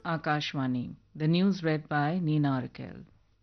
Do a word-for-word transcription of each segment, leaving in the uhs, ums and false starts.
Akashvani. The news read by Nina Raquel.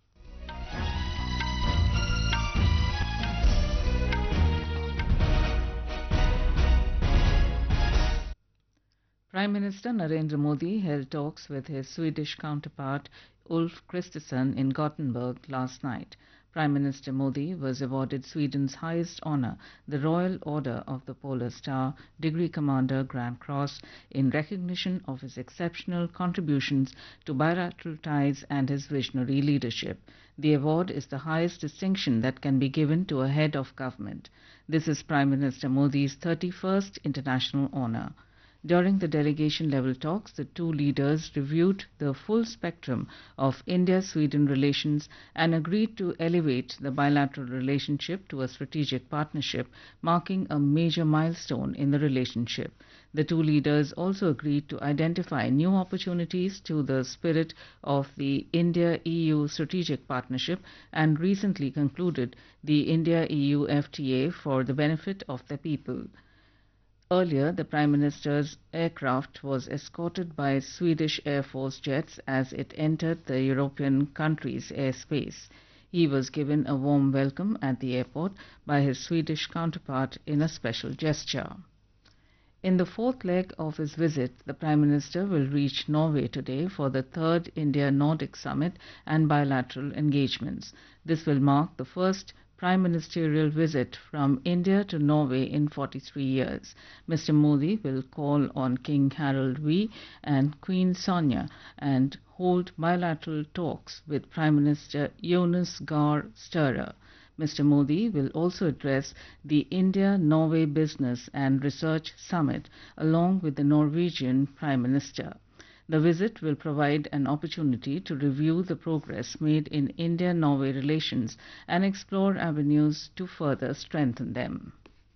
Prime Minister Narendra Modi held talks with his Swedish counterpart Ulf Kristersson in Gothenburg last night. Prime Minister Modi was awarded Sweden's highest honor, the Royal Order of the Polar Star, Degree Commander Grand Cross, in recognition of his exceptional contributions to bilateral ties and his visionary leadership. The award is the highest distinction that can be given to a head of government. This is Prime Minister Modi's thirty-first international honor. During the delegation-level talks, the two leaders reviewed the full spectrum of India-Sweden relations and agreed to elevate the bilateral relationship to a strategic partnership, marking a major milestone in the relationship. The two leaders also agreed to identify new opportunities to the spirit of the India-E U strategic partnership and recently concluded the India-E U F T A for the benefit of the people. Earlier, the Prime Minister's aircraft was escorted by Swedish Air Force jets as it entered the European country's airspace. He was given a warm welcome at the airport by his Swedish counterpart in a special gesture. In the fourth leg of his visit, the Prime Minister will reach Norway today for the third India-Nordic Summit and bilateral engagements. This will mark the first prime ministerial visit from India to Norway in forty-three years. Mister Modi will call on King Harald the Second and Queen Sonja and hold bilateral talks with Prime Minister Jonas Gahr Støre. Mister Modi will also address the India-Norway Business and Research Summit along with the Norwegian Prime Minister. The visit will provide an opportunity to review the progress made in India-Norway relations and explore avenues to further strengthen them.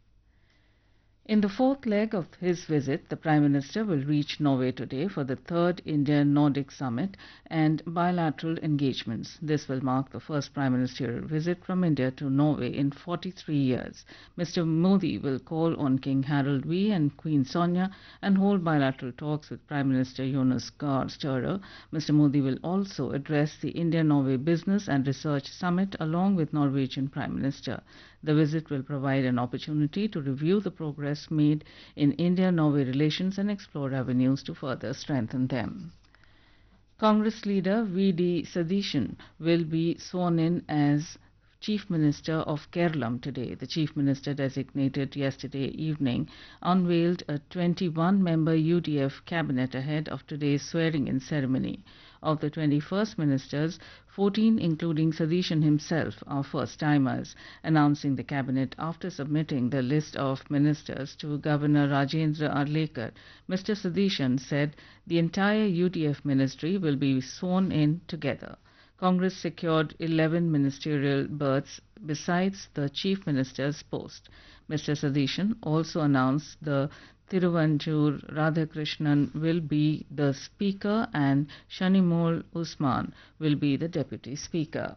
In the fourth leg of his visit, the Prime Minister will reach Norway today for the third India-Nordic Summit and bilateral engagements. This will mark the first prime ministerial visit from India to Norway in forty-three years. Mister Modi will call on King Harald the Second and Queen Sonja and hold bilateral talks with Prime Minister Jonas Gahr Støre. Mister Modi will also address the India-Norway Business and Research Summit along with Norwegian Prime Minister. The visit will provide an opportunity to review the progress made in India-Norway relations and explore avenues to further strengthen them. Congress leader V D Satish will be sworn in as Chief Minister of Kerala today. The Chief Minister designated yesterday evening unveiled a twenty-one member U D F cabinet ahead of today's swearing-in ceremony. Of the twenty-first ministers, fourteen, including Satish himself, are first-timers. Announcing the cabinet after submitting the list of ministers to Governor Rajendra Arlekar, Mister Satish said the entire U D F ministry will be sworn in together. Congress secured eleven ministerial berths besides the Chief Minister's post. Mister Satish also announced the Thiruvanchur Radhakrishnan will be the Speaker and Shanimul Usman will be the Deputy Speaker.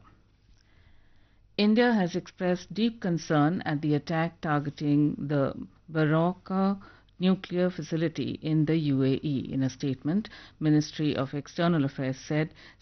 India has expressed deep concern at the attack targeting the Barakah nuclear facility in the U A E. In a statement, Ministry of External Affairs said